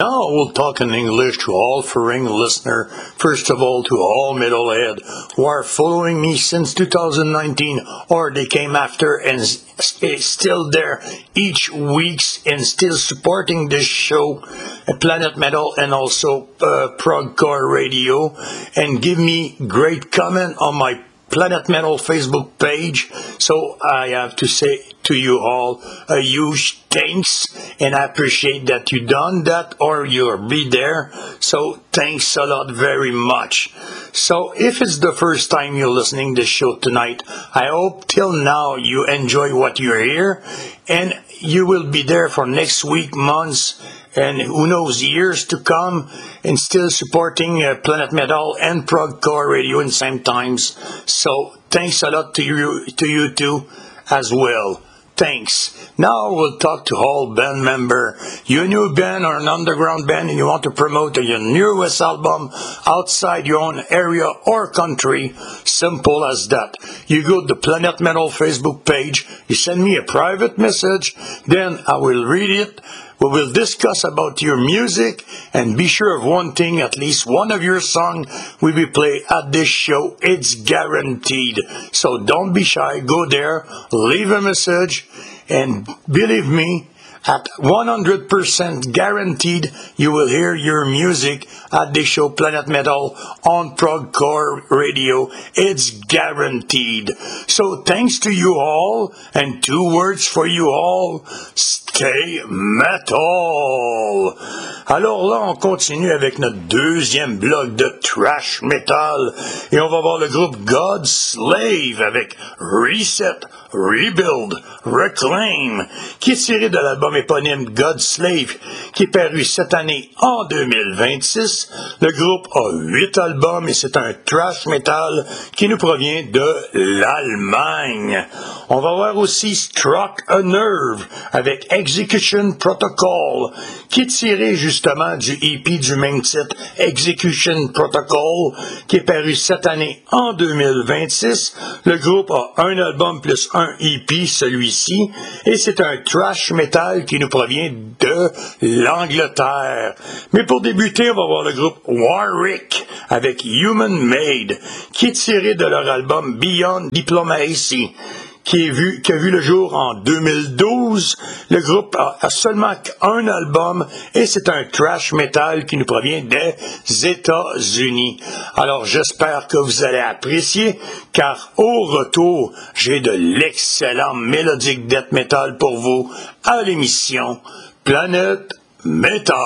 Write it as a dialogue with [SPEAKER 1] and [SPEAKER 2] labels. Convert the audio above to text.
[SPEAKER 1] Now we'll talk in English to all foreign listeners. First of all, to all Metalhead who are following me since 2019, or they came after and still there each week and still supporting this show, Planet Metal, and also Progcore Radio, and give me great comment on my Planet Metal Facebook page. So I have to say to you all a huge thanks, and I appreciate that you done that or you'll be there. So thanks a lot very much. So if it's the first time you're listening to the show tonight, I hope till now you enjoy what you hear, and you will be there for next week, months, and who knows, years to come, and still supporting Planet Metal and Progcore Radio in the same times. So thanks a lot to you too as well. Thanks. Now we'll talk to all band member. You're a new band or an underground band and you want to promote your newest album outside your own area or country. Simple as that. You go to the Planet Metal Facebook page, you send me a private message, then I will read it. We will discuss about your music, and be sure of one thing, at least one of your songs will be played at this show. It's guaranteed. So don't be shy. Go there, leave a message, and believe me, at 100% guaranteed, you will hear your music at the show Planet Metal on Progcore Radio. It's guaranteed. So thanks to you all, and 2 words for you all. Stay metal! Alors là, on continue avec notre deuxième bloc de thrash metal, et on va voir le groupe Godslave avec Reset, Rebuild, Reclaim, qui est tiré de l'album éponyme Godslave, qui est paru cette année en 2026. Le groupe a 8 albums et c'est un thrash metal qui nous provient de l'Allemagne. On va voir aussi Struck a Nerve avec Execution Protocol, qui est tiré justement du EP du même titre, Execution Protocol, qui est paru cette année en 2026. Le groupe a un album plus un EP, celui-ci, et c'est un thrash metal qui nous provient de l'Angleterre. Mais pour débuter, on va voir le groupe Warwick avec Human Made, qui est tiré de leur album Beyond Diplomacy, qui a vu le jour en 2012. Le groupe a seulement un album et c'est un thrash metal qui nous provient des États-Unis. Alors j'espère que vous allez apprécier, car au retour, j'ai de l'excellent mélodique death metal pour vous à l'émission Planet Metal.